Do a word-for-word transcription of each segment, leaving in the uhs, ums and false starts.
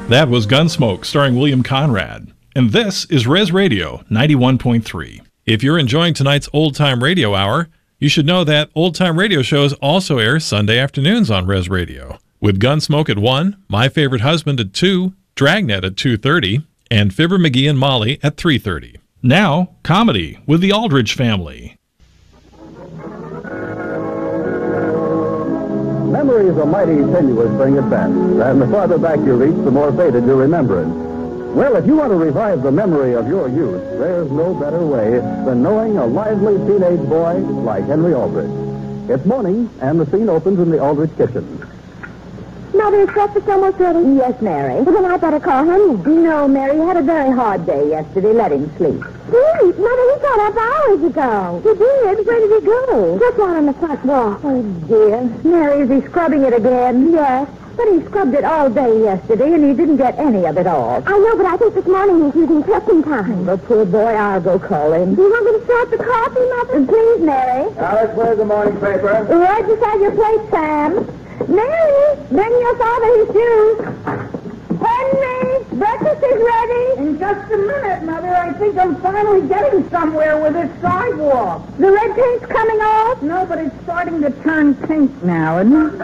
That was Gunsmoke, starring William Conrad. And this is Res Radio ninety-one point three. If you're enjoying tonight's Old Time Radio Hour, you should know that Old Time Radio shows also air Sunday afternoons on Res Radio, with Gunsmoke at one, My Favorite Husband at two, Dragnet at two thirty, and Fibber McGee and Molly at three thirty. Now, comedy with the Aldrich Family. Memory is a mighty tenuous thing at best, and the farther back you reach, the more faded you remember it. Well, if you want to revive the memory of your youth, there's no better way than knowing a lively teenage boy like Henry Aldrich. It's morning, and the scene opens in the Aldrich kitchen. Mother, is breakfast almost ready? Yes, Mary. Well, then I'd better call Henry. No, Mary, you had a very hard day yesterday. Let him sleep. Sleep? Mother, he got up hours ago. He did? Where did he go? Just out on the front walk. Oh, dear. Mary, is he scrubbing it again? Yes. But he scrubbed it all day yesterday, and he didn't get any of it off. I know, but I think this morning he's using turpentine. The poor boy, I'll go call him. You want me to start the coffee, Mother? Please, Mary. Alice, where's the morning paper? Right beside your plate, Sam. Mary, bring your father his shoes. Henry, breakfast is ready. In just a minute, Mother. I think I'm finally getting somewhere with this sidewalk. The red paint's coming off? No, but it's starting to turn pink now, isn't it?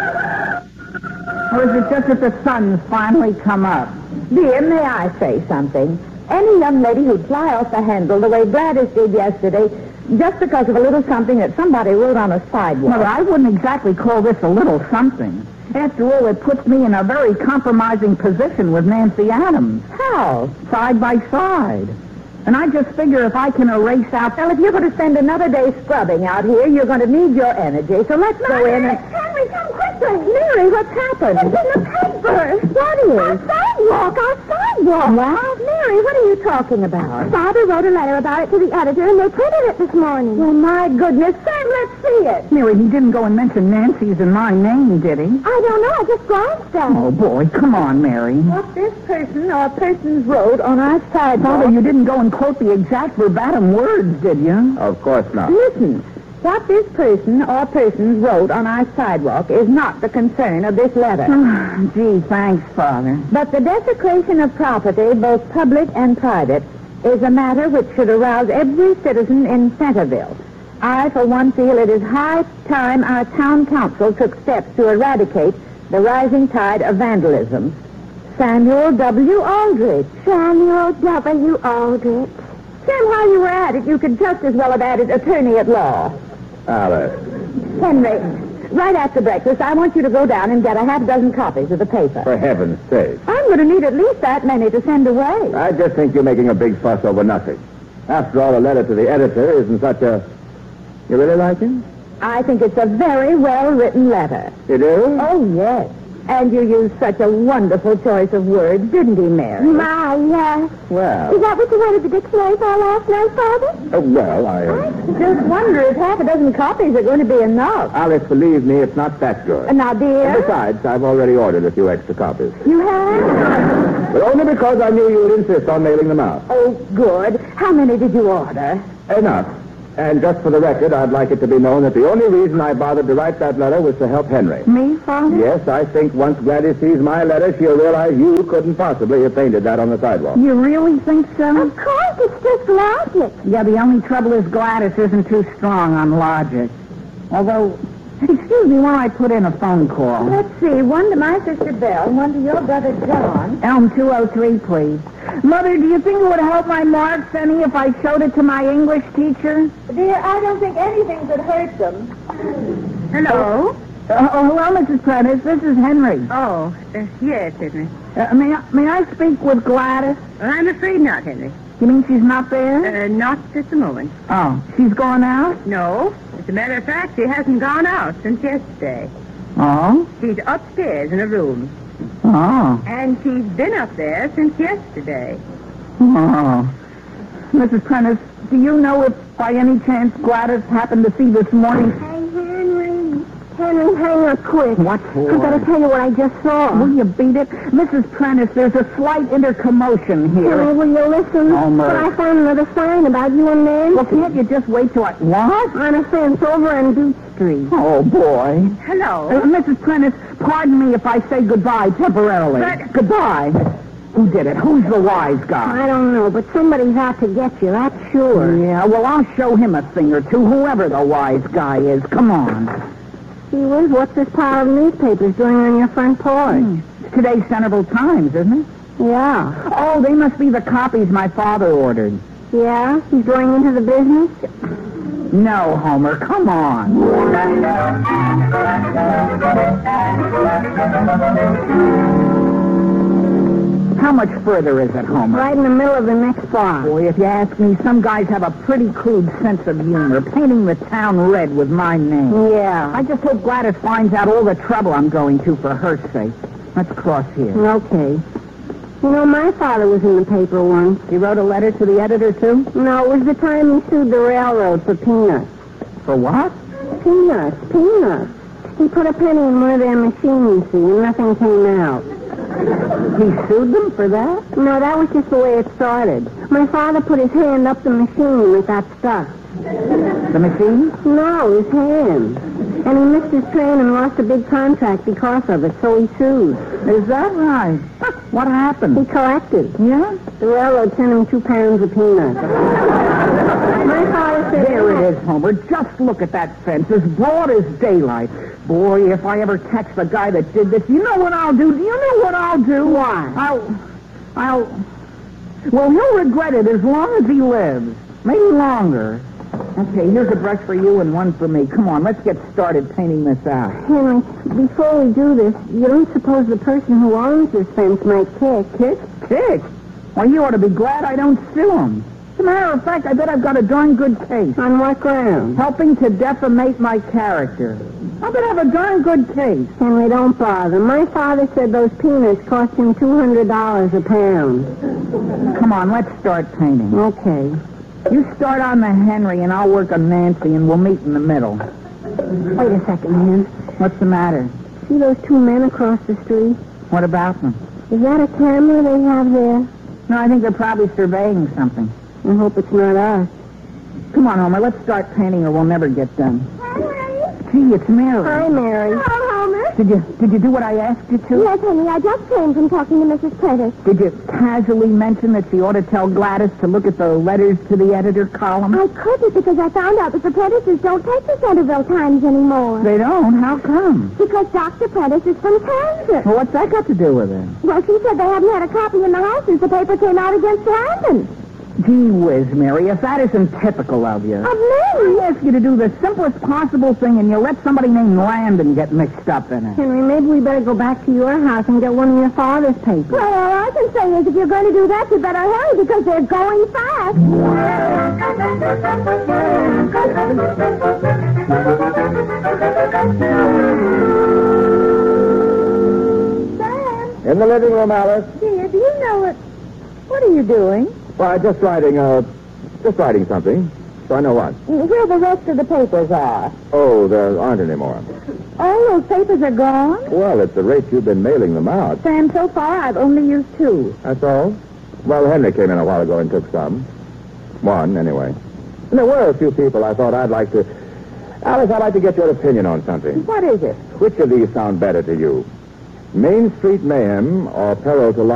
Or is it just that the sun's finally come up? Dear, may I say something? Any young lady who'd fly off the handle the way Gladys did yesterday, just because of a little something that somebody wrote on a sidewalk. Mother, I wouldn't exactly call this a little something. After all, it puts me in a very compromising position with Nancy Adams. How? Side by side. And I just figure if I can erase out... Well, if you're going to spend another day scrubbing out here, you're going to need your energy. So let's go in and... Henry, come quickly! Mary, what's happened? It's in the paper! What is? Our sidewalk! Our sidewalk! What? Mary, what are you talking about? Father wrote a letter about it to the editor, and they printed it this morning. Well, my goodness. Sam, let's see it. Mary, he didn't go and mention Nancy's and my name, did he? I don't know. I just glanced at it. Oh, boy, come on, Mary. What this person or persons wrote on our sidewalk... Father, you didn't go and quote the exact verbatim words, did you? Of course not. Listen. What this person or persons wrote on our sidewalk is not the concern of this letter. Gee, thanks, Father. But the desecration of property, both public and private, is a matter which should arouse every citizen in Centerville. I, for one, feel it is high time our town council took steps to eradicate the rising tide of vandalism. Samuel W. Aldrich. Samuel W. Aldrich. Sam, while you were at it, you could just as well have added attorney at law. Alice. Henry, right after breakfast, I want you to go down and get a half dozen copies of the paper. For heaven's sake. I'm going to need at least that many to send away. I just think you're making a big fuss over nothing. After all, a letter to the editor isn't such a... You really like him? I think it's a very well-written letter. You do? Oh, yes. And you used such a wonderful choice of words, didn't he, Mary? My, yes. Well... Is that what you wanted the dictionary for last night, Father? Oh, well, I... Uh... I just wonder if half a dozen copies are going to be enough. Alice, believe me, it's not that good. Uh, now, dear... And besides, I've already ordered a few extra copies. You have? But only because I knew you would insist on mailing them out. Oh, good. How many did you order? Enough. And just for the record, I'd like it to be known that the only reason I bothered to write that letter was to help Henry. Me, Father? Yes, I think once Gladys sees my letter, she'll realize you couldn't possibly have painted that on the sidewalk. You really think so? Of course, it's just logic. Yeah, the only trouble is Gladys isn't too strong on logic. Although, excuse me while I put in a phone call. Let's see. One to my sister Belle, one to your brother John. Elm two oh three, please. Mother, do you think it would help my marks any if I showed it to my English teacher? Dear, I don't think anything could hurt them. Hello? Uh, oh, hello, Missus Prentice. This is Henry. Oh, uh, yes, Henry. Uh, may, I, may I speak with Gladys? I'm afraid not, Henry. You mean she's not there? Uh, not at the moment. Oh, she's gone out? No. As a matter of fact, she hasn't gone out since yesterday. Oh? She's upstairs in a room. Oh. And she's been up there since yesterday. Oh. Missus Prentice, do you know if by any chance Gladys happened to see this morning? Hey, Henry. Henry, hang up quick. What for? I've got to tell you what I just saw. Will you beat it? Missus Prentice, there's a slight intercommotion here. Henry, will you listen? Homer. But I found another sign about you and Nancy. Well, can't you just wait till I... What? On a fence over on Beach Street. Oh, boy. Hello. Uh, Missus Prentice, pardon me if I say goodbye temporarily. But- Goodbye. Who did it? Who's the wise guy? I don't know, but somebody's out to get you, that's sure. Yeah, well, I'll show him a thing or two, whoever the wise guy is. Come on. Gee whiz, what's this pile of newspapers doing on your front porch? Hmm. It's today's Centerville Times, isn't it? Yeah. Oh, they must be the copies my father ordered. Yeah? He's going into the business? No, Homer, come on. How much further is it, Homer? Right in the middle of the next block. Boy, if you ask me, some guys have a pretty crude sense of humor, painting the town red with my name. Yeah. I just hope Gladys finds out all the trouble I'm going to for her sake. Let's cross here. Okay. You know, my father was in the paper once. He wrote a letter to the editor, too? No, it was the time he sued the railroad for peanuts. For what? Peanuts, peanuts. He put a penny in one of their machines, see, and nothing came out. He sued them for that? No, that was just the way it started. My father put his hand up the machine and it got stuck. The machine? No, his hand. And he missed his train and lost a big contract because of it, so he sued. Is that right? What happened? He collected. Yeah? The railroad sent him two pounds of peanuts. My father said... There it is, Homer. Just look at that fence, as broad as daylight. Boy, if I ever catch the guy that did this, you know what I'll do? Do you know what I'll do? What? I'll... I'll... Well, he'll regret it as long as he lives. Maybe longer. Okay, here's a brush for you and one for me. Come on, let's get started painting this out. Henry, before we do this, you don't suppose the person who owns this fence might kick? Kick? Kick? Well, you ought to be glad I don't sue him. As a matter of fact, I bet I've got a darn good case. On what ground? Helping to defamate my character. I bet I have a darn good case. Henry, don't bother. My father said those peanuts cost him two hundred dollars a pound. Come on, let's start painting. Okay. You start on the Henry, and I'll work on Nancy, and we'll meet in the middle. Wait a second, man. What's the matter? See those two men across the street? What about them? Is that a camera they have there? No, I think they're probably surveying something. I hope it's not us. Come on, Homer, let's start painting or we'll never get done. Henry? Gee, it's Mary. Hi, Mary. Hello, Homer. Did you did you do what I asked you to? Yes, Henry, I just came from talking to Missus Prentice. Did you casually mention that she ought to tell Gladys to look at the letters to the editor column? I couldn't because I found out that the Prentices don't take the Centerville Times anymore. They don't? How come? Because Doctor Prentice is from Kansas. Well, what's that got to do with it? Well, she said they haven't had a copy in the house since the paper came out against Brandon. Gee whiz, Mary, if that isn't typical of you. Of me? I ask you to do the simplest possible thing, and you let somebody named Landon get mixed up in it. Henry, maybe we better go back to your house and get one of your father's papers. Well, all I can say is if you're going to do that, you better hurry because they're going fast. In the living room, Alice. Dear, do you know what... What are you doing? Why, just writing, uh, just writing something. So I know what. Where the rest of the papers are. Oh, there aren't any more. All those papers are gone? Well, at the rate you've been mailing them out. Sam, so far I've only used two. That's all? Well, Henry came in a while ago and took some. One, anyway. And there were a few people I thought I'd like to... Alice, I'd like to get your opinion on something. What is it? Which of these sound better to you? Main Street Mayhem or Peril to Life?